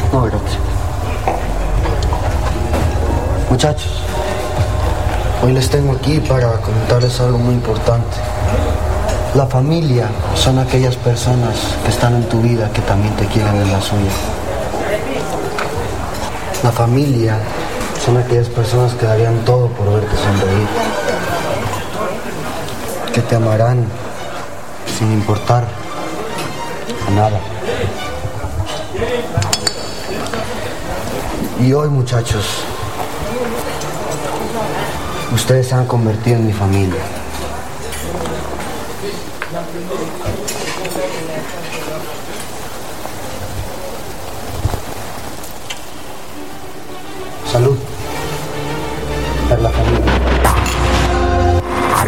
No, gracias. Muchachos, hoy les tengo aquí para comentarles algo muy importante. La familia son aquellas personas que están en tu vida que también te quieren en la suya. La familia son aquellas personas que darían todo por verte sonreír, que te amarán sin importar a nada. Y hoy, muchachos, ustedes se han convertido en mi familia. Salud.